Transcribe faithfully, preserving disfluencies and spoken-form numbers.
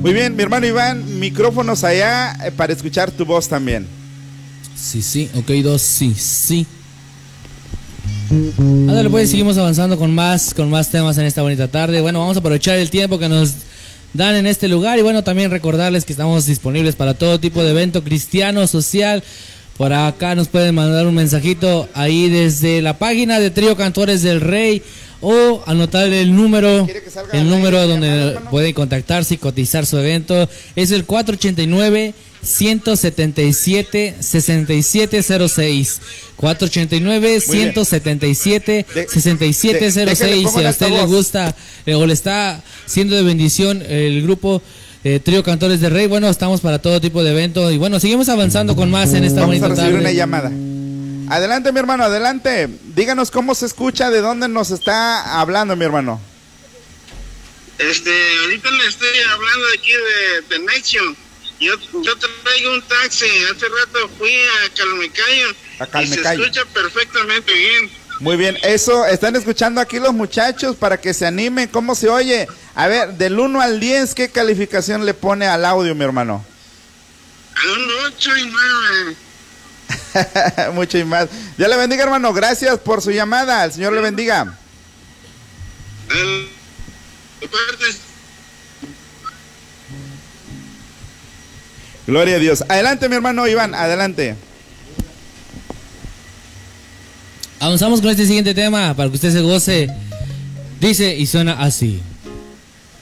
Muy bien, mi hermano Iván, micrófonos allá eh, para escuchar tu voz también. Sí, sí, ok, dos, sí, sí. Ándale, pues seguimos avanzando con más, con más temas en esta bonita tarde. Bueno, vamos a aprovechar el tiempo que nos dan en este lugar y bueno, también recordarles que estamos disponibles para todo tipo de evento cristiano, social. Por acá nos pueden mandar un mensajito ahí desde la página de Trío Cantores del Rey o anotar el número, el número donde pueden contactarse y cotizar su evento. Es el cuatro ochenta y nueve, ciento setenta y siete, sesenta y siete cero seis. cuatro ochenta y nueve, ciento setenta y siete, sesenta y siete cero seis. Si a usted le gusta eh, o le está siendo de bendición el grupo eh, Trío Cantores del Rey, bueno, estamos para todo tipo de evento. Y bueno, seguimos avanzando con más en esta bonita tarde. Vamos a recibir una llamada. Adelante, mi hermano, adelante. Díganos cómo se escucha, de dónde nos está hablando, mi hermano. Este, ahorita le estoy hablando de aquí de, de Nexium. Yo, yo traigo un taxi. Hace rato fui a Calmecayo. A Calmecayo. Y se escucha perfectamente bien. Muy bien, eso, están escuchando aquí los muchachos para que se animen. ¿Cómo se oye? A ver, del uno al diez, ¿qué calificación le pone al audio, mi hermano? A un ocho y nueve. Mucho y más. Dios le bendiga, hermano. Gracias por su llamada. El Señor le bendiga. El... Gloria a Dios. Adelante, mi hermano Iván. Adelante. Avanzamos con este siguiente tema para que usted se goce. Dice y suena así.